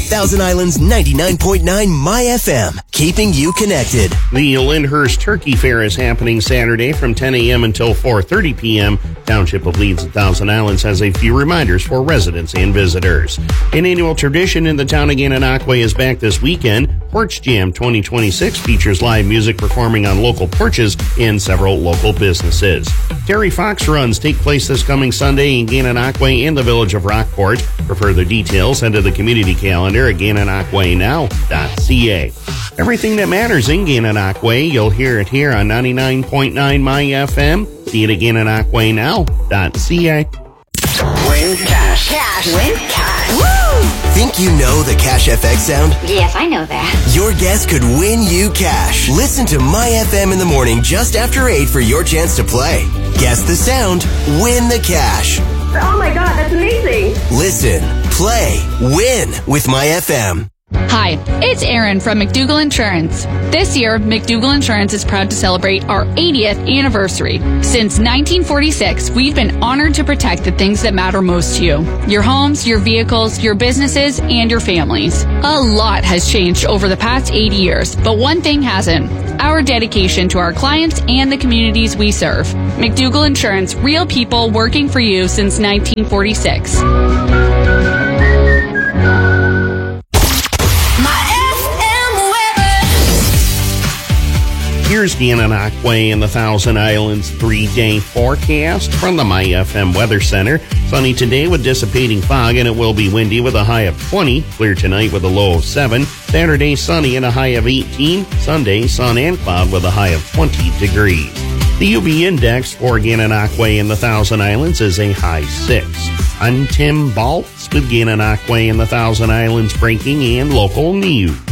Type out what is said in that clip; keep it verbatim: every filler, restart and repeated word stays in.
Thousand Islands ninety-nine point nine My F M, keeping you connected. The Lyndhurst Turkey Fair is happening Saturday from ten a.m. until four thirty p.m. Township of Leeds and Thousand Islands has a few reminders for residents and visitors. An annual tradition in the town of Gananoque is back this weekend. Porch Jam twenty twenty-six features live music performing on local porches in several local businesses. Terry Fox runs take place this coming Sunday in Gananoque in the village of Rockport. For further details, head to the community calendar at gananoque now dot c a. Everything that matters in Gananoque, you'll hear it here on ninety-nine point nine My F M. See it at gananoque now dot c a. Win cash. Cash. Win cash. Woo! Think you know the Cash F X sound? Yes, I know that. Your guess could win you cash. Listen to My F M in the morning just after eight for your chance to play. Guess the sound, win the cash. Oh my God, that's amazing. Listen, play, win with My F M. Hi, it's Erin from McDougall Insurance. This year, McDougall Insurance is proud to celebrate our eightieth anniversary. Since nineteen forty-six, we've been honored to protect the things that matter most to you. Your homes, your vehicles, your businesses, and your families. A lot has changed over the past eighty years, but one thing hasn't. Our dedication to our clients and the communities we serve. McDougall Insurance, real people working for you since nineteen forty-six. Here's Gananoque and the Thousand Islands three-day forecast from the My F M Weather Center. Sunny today with dissipating fog, and it will be windy with a high of twenty. Clear tonight with a low of seven. Saturday, sunny and a high of eighteen. Sunday, sun and cloud with a high of twenty degrees. The U V index for Gananoque and the Thousand Islands is a high six. I'm Tim Baltz with Gananoque and the Thousand Islands breaking and local news.